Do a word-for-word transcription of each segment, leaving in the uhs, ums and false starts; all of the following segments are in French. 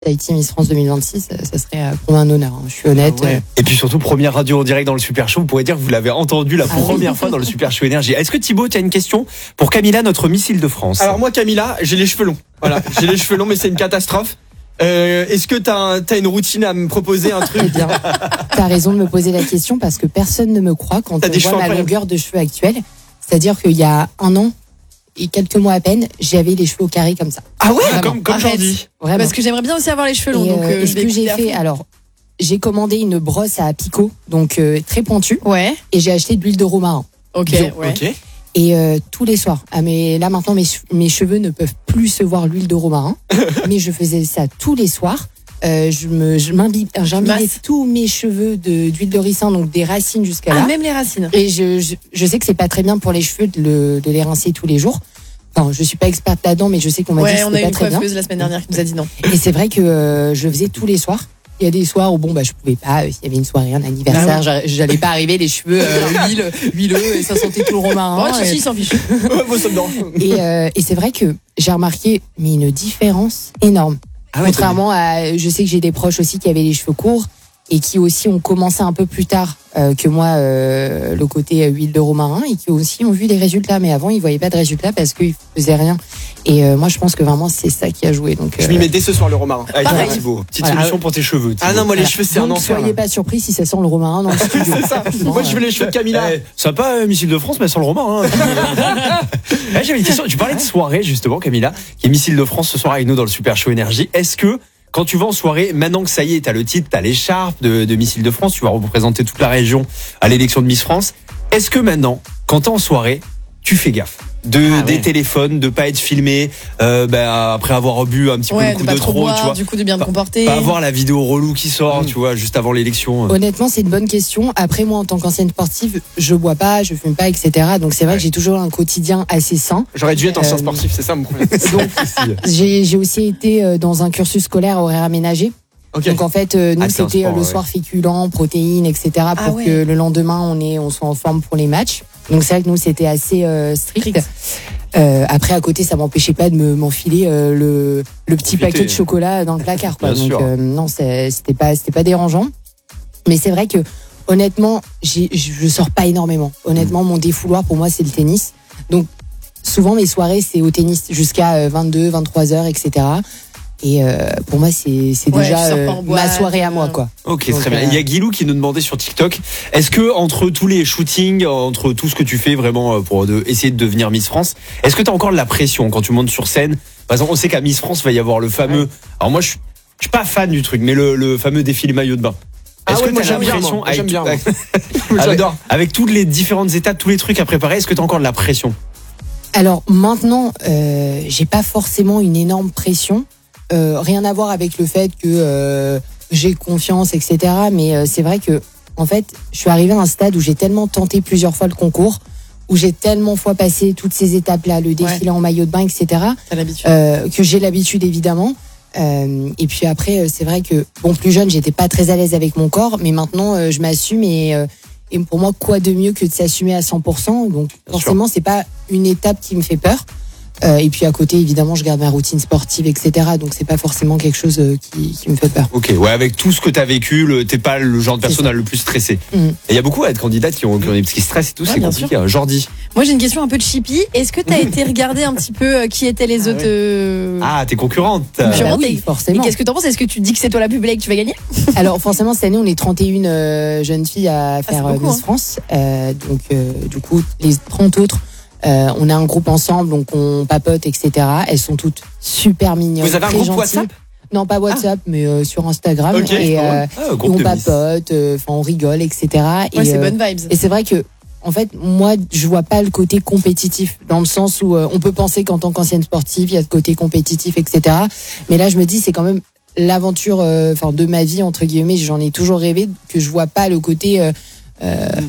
Tahiti Miss France deux mille vingt-six, ça, ça serait euh, pour moi un honneur. Hein. Je suis honnête. Ah ouais. euh... Et puis surtout, première radio en direct dans le Super Show. Vous pourrez dire que vous l'avez entendu la Ah première oui. fois dans le Super Show Énergie. Est-ce que Thibaut, tu as une question pour Camilla, notre missile de France? Alors moi, Camilla, j'ai les cheveux longs. Voilà, j'ai les cheveux longs, mais c'est une catastrophe. Euh, est-ce que t'as, un, t'as une routine à me proposer, un truc? Eh bien, t'as raison de me poser la question parce que personne ne me croit quand T'as on des cheveux voit ma incroyables. longueur de cheveux actuelle. C'est-à-dire qu'il y a un an et quelques mois à peine, j'avais les cheveux au carré comme ça. Ah ouais, Vraiment. comme, comme Arrête. Jordi. Vraiment. Parce que j'aimerais bien aussi avoir les cheveux longs. Et, donc, euh, euh, et je ce vais que j'ai écouter à fait, fond. alors, j'ai commandé une brosse à picot, donc euh, très pointue, Ouais, et j'ai acheté de l'huile de romarin. ok. Bio. Ouais. Ok. Et euh, tous les soirs. Ah, mais là maintenant, mes, che- mes cheveux ne peuvent plus se voir l'huile de romarin. Mais je faisais ça tous les soirs. Euh, je me, je m'imbibe, j'imbibais Masse. tous mes cheveux de, d'huile de ricin, donc des racines jusqu'à Ah, là. même les racines. Et je, je, je sais que c'est pas très bien pour les cheveux de, le, de les rincer tous les jours. Enfin, je suis pas experte là-dedans, mais je sais qu'on m'a dit Ouais, que on a c'était eu pas une très bien. coiffeuse la semaine dernière qui nous a dit non. Et c'est vrai que euh, je le faisais tous les soirs. Il y a des soirs où bon bah je pouvais pas, euh, s'il y avait une soirée, un anniversaire, Ah j'allais- j'allais pas arriver les cheveux euh, huile, huileux et ça sentait tout le romarin. Oh, et- Chichi, il s'en fiche. Ouais, moi, ça me dérange. Et, euh, et c'est vrai que j'ai remarqué mais une différence énorme. Ah ouais, Contrairement à, je sais que j'ai des proches aussi qui avaient les cheveux courts et qui aussi ont commencé un peu plus tard euh, que moi euh, le côté euh, huile de romarin et qui aussi ont vu des résultats. Mais avant ils voyaient pas de résultats parce qu'ils faisaient rien. Et euh, moi je pense que vraiment c'est ça qui a joué. Donc Je euh, m'y mets dès ce soir le romarin. Allez, Pareil. Thibaut, petite Voilà. solution pour tes cheveux. Ah Thibaut. non, moi les voilà. cheveux c'est un Donc enfer. soyez pas surpris si ça sent le romarin dans le studio. C'est ça. Non, Moi je veux les cheveux de Camilla. Eh, sympa, euh, missile de France, mais sans le romain. Hein. Eh, j'avais une question. Tu parlais de soirée, justement, Camilla, qui est missile de France ce soir avec nous dans le Super Show Énergie. Est-ce que, quand tu vas en soirée, maintenant que ça y est, t'as le titre, t'as l'écharpe de, de missile de France, tu vas représenter toute la région à l'élection de Miss France. Est-ce que maintenant, quand t'es en soirée, tu fais gaffe de Ah des ouais. téléphones, de pas être filmé, euh, bah, après avoir bu un petit peu Ouais, le de coup pas de trop trop, boire, tu vois. du coup de bien te Pas- comporter. Pas avoir la vidéo relou qui sort, Mm. tu vois, juste avant l'élection. Honnêtement, c'est une bonne question. Après, moi, en tant qu'ancienne sportive, je bois pas, je fume pas, et cetera. Donc, c'est vrai Ouais. que j'ai toujours un quotidien assez sain. J'aurais dû être ancien Euh, sportif, c'est ça mon problème. Donc, j'ai, j'ai aussi été euh, dans un cursus scolaire horaire aménagé. Ok. Donc, en fait, euh, nous, Ah, c'est un c'était sport, euh, le ouais. soir féculents, protéines, et cetera. Ah Pour ouais. que le lendemain, on est, on soit en forme pour les matchs. Donc, c'est vrai que nous, c'était assez euh, strict. Strict. Euh, après, à côté, ça m'empêchait pas de me, m'enfiler euh, le, le petit Profiter. paquet de chocolat dans le placard. Quoi. Bien Donc, sûr. euh, non, c'est- c'était pas, c'était pas dérangeant. Mais c'est vrai que, honnêtement, j'ai, je sors pas énormément. Honnêtement, mon défouloir pour moi, c'est le tennis. Donc, souvent, mes soirées, c'est au tennis jusqu'à euh, vingt-deux, vingt-trois heures, et cetera. Et euh, pour moi, c'est, c'est Ouais, déjà tu sors pas euh, en boîte, ma soirée à moi, euh. quoi. Ok, Donc, très bien. euh, Il y a Guilou qui nous demandait sur TikTok, est-ce que entre tous les shootings, entre tout ce que tu fais vraiment euh, pour de, essayer de devenir Miss France, est-ce que tu as encore de la pression quand tu montes sur scène? Par exemple, on sait qu'à Miss France, il va y avoir le fameux... Alors moi, je suis, je suis pas fan du truc, mais le, le fameux défilé maillot de bain. Ah Est-ce ouais, que moi, t'as j'aime bien, l'impression, moi. avec J'aime tout- bien, moi. avec, J'adore. avec toutes les différentes étapes, tous les trucs à préparer, est-ce que tu as encore de la pression? Alors maintenant, euh, j'ai pas forcément une énorme pression. Euh, rien à voir avec le fait que euh, j'ai confiance, et cetera. Mais euh, c'est vrai que, en fait, je suis arrivée à un stade où j'ai tellement tenté plusieurs fois le concours, où j'ai tellement fois passé toutes ces étapes-là, le défilé en maillot de bain, et cetera. T'as l'habitude. euh, que j'ai l'habitude évidemment. Euh, et puis après, euh, c'est vrai que bon, plus jeune, j'étais pas très à l'aise avec mon corps, mais maintenant, euh, je m'assume et, euh, et pour moi, quoi de mieux que de s'assumer à cent pour cent. Donc forcément, c'est pas une étape qui me fait peur. Euh, et puis à côté, évidemment, je garde ma routine sportive, et cetera. Donc c'est pas forcément quelque chose euh, qui, qui me fait peur. Ok, ouais, avec tout ce que tu as vécu, le- t'es pas le genre de C'est personne ça. à le plus stressé. Mhm. Et il y a beaucoup à être candidates qui ont, qui ont des petits stress et tout, Ouais, c'est bien compliqué. hein. Jordi. Moi, j'ai une question un peu de chippy. Est-ce que t'as été regarder un petit peu euh, qui étaient les autres euh, Ah, t'es concurrente. Concurrente. Ah bah oui, et- Et forcément. qu'est-ce que t'en penses? Est-ce que tu dis que c'est toi la plus belle et que tu vas gagner? Alors forcément cette année on est trente et une euh, jeunes filles à faire c'est beaucoup, euh, Miss hein. France. Euh, donc euh, du coup les trente autres, euh, on a un groupe ensemble donc on papote et cetera. Elles sont toutes super mignonnes. Vous avez un très groupe gentilles. WhatsApp? Non pas WhatsApp mais euh, sur Instagram Ok, et, trop euh, Ah, et groupe on de Miss. papote, euh, enfin on rigole et cetera. Ouais, et, c'est euh, bonne vibes. et c'est vrai que en fait, moi, je vois pas le côté compétitif, dans le sens où euh, on peut penser qu'en tant qu'ancienne sportive, il y a ce côté compétitif, et cetera. Mais là, je me dis, c'est quand même l'aventure, euh, enfin, de ma vie entre guillemets. J'en ai toujours rêvé, que je vois pas le côté euh, euh,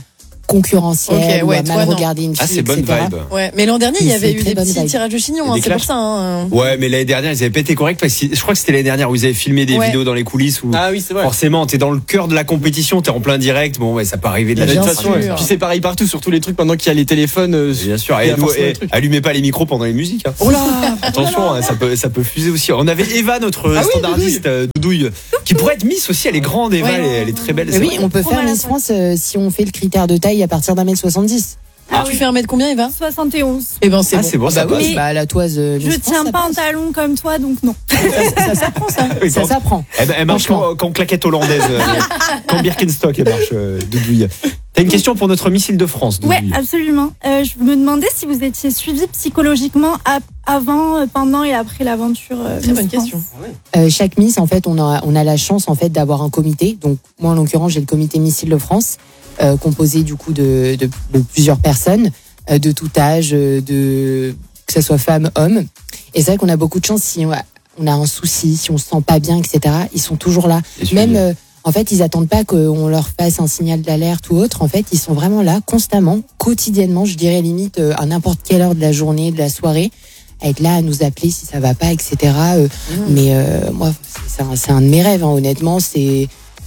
concurrentiel Ok, ouais, ou à toi, mal non. regarder une fille, Ah, c'est bonne et cetera. vibe. Ouais, mais l'an dernier, il y Mais avait c'est eu très des bonne petits vibe. tirages de chignons, Des hein, c'est pour clashs. ça. hein. Ouais, mais l'année dernière, ils avaient pété correct parce que je crois que c'était l'année dernière où ils avaient filmé des Ouais. vidéos dans les coulisses où Ah oui, c'est vrai. forcément t'es dans le cœur de la compétition, t'es en plein direct. Bon, ouais, ça peut arriver de la De Bien toute même façon, sûr. ouais. Puis c'est pareil partout, sur tous les trucs pendant qu'il y a les téléphones. euh, Bien sûr, il y et a nous, forcément et des trucs. allumez pas les micros pendant les musiques. Hein. Oh là Attention, hein, ça peut ça peut fuser aussi. On avait Eva, notre Ah oui, standardiste euh, Doudouille, qui pourrait être Miss aussi. Elle est grande, Eva, Ouais. elle, est, elle est très belle. Mais c'est oui, vrai. on peut Trop faire mal à Miss ça. France euh, si on fait le critère de taille à partir d'un mètre soixante-dix. Ah Tu oui. fais un mètre combien, Eva soixante et onze. Eh ben, c'est Ah, bon. c'est bon, Ah ça bah oui, passe. bah la toise. euh, Je Miss France, tiens ça pas un passe. talon comme toi, donc non. Ça s'apprend ça. Oui, Ça quand- s'apprend. Elle, elle marche Franchement. quand, quand claquette hollandaise, euh, quand Birkenstock, elle marche, euh, Doudouille. T'as une question pour notre missile de France, Ouais, Doudouille. absolument. Euh, je me demandais si vous étiez suivi psychologiquement à- avant, euh, pendant et après l'aventure. euh, Très Miss bonne France. question. Euh, chaque Miss, en fait, on a, on a la chance en fait d'avoir un comité. Donc moi, en l'occurrence, j'ai le comité Miss Île-de-France, euh, composé du coup de, de, de plusieurs personnes, euh, de tout âge, euh, de que ce soit femme, homme. Et c'est vrai qu'on a beaucoup de chance si on a, on a un souci, si on se sent pas bien, et cetera. Ils sont toujours là. Et suivi. Même, euh, en fait, ils attendent pas qu'on leur fasse un signal d'alerte ou autre. En fait, ils sont vraiment là, constamment, quotidiennement. Je dirais limite euh, à n'importe quelle heure de la journée, de la soirée, à être là à nous appeler si ça va pas, et cetera. Euh, Mais euh, moi, c'est c'est un, c'est un de mes rêves. Hein, honnêtement, c'est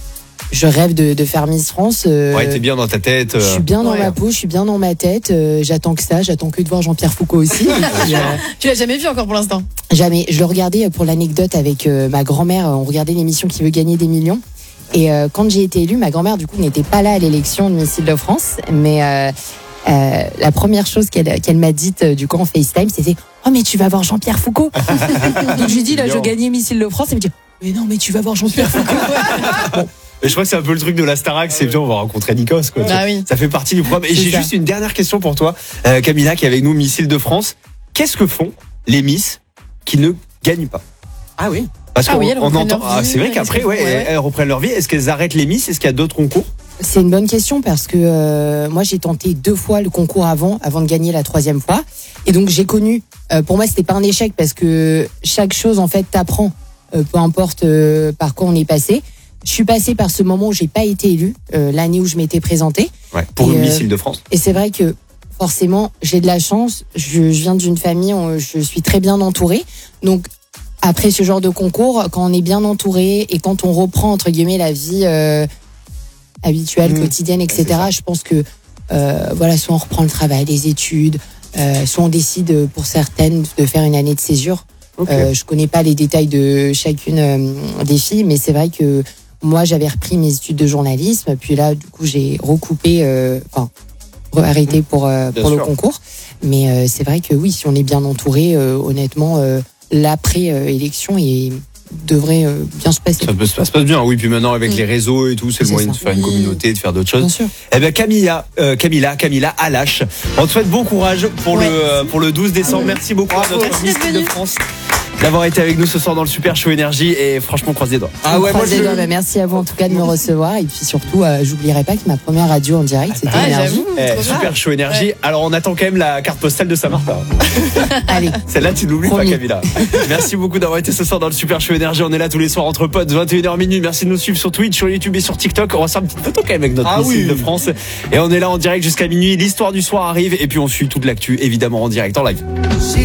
je rêve de, de faire Miss France. euh, Ouais, t'es bien dans ta tête. je euh, suis bien dans ouais. ma peau, je suis bien dans ma tête. euh, j'attends que ça, j'attends que de voir Jean-Pierre Foucault aussi. Et puis, euh, Tu l'as jamais vu encore pour l'instant. Jamais. Je le regardais pour l'anecdote avec euh, ma grand-mère. On regardait l'émission Qui veut gagner des millions. Et euh, quand j'ai été élue, ma grand-mère du coup n'était pas là à l'élection de Miss Île-de-France, mais euh, euh, la première chose qu'elle qu'elle m'a dite euh, du coup en FaceTime, c'était oh mais tu vas voir Jean-Pierre Foucault. Donc je lui dis là je Mignon. gagnais Miss Île-de-France, elle me dit mais non mais tu vas voir Jean-Pierre Foucault. Mais je crois que c'est un peu le truc de la Starac, c'est bien, on va rencontrer Nikos, quoi. Ah oui. Ça fait partie du programme. Et C'est j'ai ça. juste une dernière question pour toi, euh, Camilla, qui est avec nous, Miss Île-de-France. Qu'est-ce que font les Miss qui ne gagnent pas? Ah oui. Parce Ah qu'on oui, elles on reprennent entend. leur Ah, vie, c'est vrai elles qu'après, font- ouais, ouais, ouais. elles, elles reprennent leur vie. Est-ce qu'elles arrêtent les Miss? Est-ce qu'il y a d'autres concours? C'est une bonne question parce que euh, moi j'ai tenté deux fois le concours avant, avant de gagner la troisième fois. Et donc j'ai connu. Euh, pour moi c'était pas un échec parce que chaque chose en fait t'apprend, euh, peu importe euh, par quoi on est passé. Je suis passée par ce moment où j'ai pas été élue, euh, l'année où je m'étais présentée. Ouais, pour Et, une Miss euh, Île-de-France. Et c'est vrai que forcément, j'ai de la chance. Je, je viens d'une famille où je suis très bien entourée. Donc, après ce genre de concours, quand on est bien entouré et quand on reprend, entre guillemets, la vie euh, habituelle, Mmh. quotidienne, et c'est cetera, je pense que, euh, voilà, soit on reprend le travail, les études, euh, soit on décide, pour certaines, de faire une année de césure. Ok. Euh, je connais pas les détails de chacune euh, des filles, mais c'est vrai que moi, j'avais repris mes études de journalisme, puis là, du coup, j'ai recoupé, euh, enfin, re- arrêté pour, euh, Bien pour le sûr. concours. Mais euh, c'est vrai que oui, si on est bien entouré, euh, honnêtement, euh, l'après-élection il devrait euh, bien se passer. Ça, peut, ça se passe bien, oui. Puis maintenant, avec Mm. les réseaux et tout, c'est le C'est moyen ça. de faire une Oui. communauté, de faire d'autres choses. Bien sûr. Eh bien, Camilla, euh, Camilla, Camilla, Alache. On te souhaite bon courage pour Ouais. le euh, pour le douze décembre. Merci beaucoup à notre Merci Miss d'être de venue. France d'avoir été avec nous ce soir dans le Super Show Énergie et franchement, croise les doigts. Ah ouais, moi Croise les je. doigts. Bah, merci à vous en tout cas de me recevoir. Et puis surtout, euh, j'oublierai pas que ma première radio en direct, c'était Ah, Énergie. j'avoue. Eh, trop bien. Super Show Énergie. Alors, on attend quand même la carte postale de Saint-Martin. Allez, Celle-là, tu l'oublies pas, Promis. Camilla. Merci beaucoup d'avoir été ce soir dans le Super Show Énergie. On est là tous les soirs entre potes, vingt et une heures minuit. Merci de nous suivre sur Twitch, sur YouTube et sur TikTok. On va se faire une petite photo quand même avec notre Ah Miss oui. de France. Et on est là en direct jusqu'à minuit. L'histoire du soir arrive et puis on suit toute l'actu, évidemment, en direct, en live. She